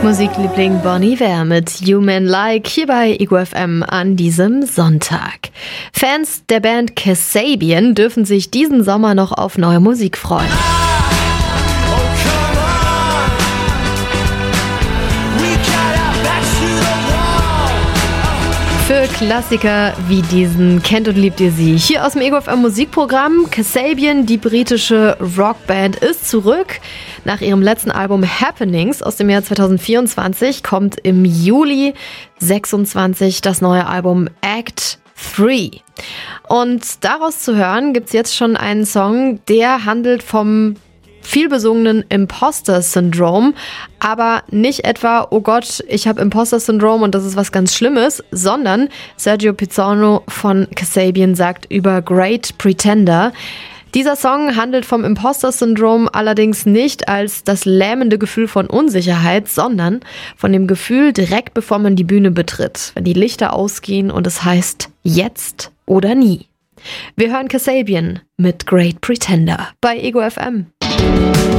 Musikliebling Bon Iver mit Human Like hier bei Ego FM an diesem Sonntag. Fans der Band Kasabian dürfen sich diesen Sommer noch auf neue Musik freuen. Für Klassiker wie diesen kennt und liebt ihr sie. Hier aus dem Ego FM Musikprogramm. Kasabian, die britische Rockband, ist zurück. Nach ihrem letzten Album Happenings aus dem Jahr 2024 kommt im Juli 26 das neue Album Act 3. Und daraus zu hören gibt's jetzt schon einen Song, der handelt vom vielbesungenen Imposter-Syndrom, aber nicht etwa, oh Gott, ich habe Imposter-Syndrom und das ist was ganz Schlimmes, sondern Sergio Pizzorno von Kasabian sagt über Great Pretender: Dieser Song handelt vom Imposter-Syndrom allerdings nicht als das lähmende Gefühl von Unsicherheit, sondern von dem Gefühl direkt bevor man die Bühne betritt, wenn die Lichter ausgehen und es heißt jetzt oder nie. Wir hören Kasabian mit Great Pretender bei Ego FM.